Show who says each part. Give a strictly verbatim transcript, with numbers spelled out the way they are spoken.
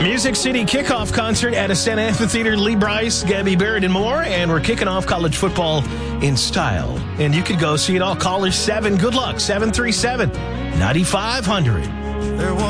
Speaker 1: Music City kickoff concert at Ascent Amphitheater. Lee Brice, Gabby Barrett, and more. And we're kicking off college football in style. And you could go see it all. Caller seven. Good luck. seven three seven, nine five zero zero.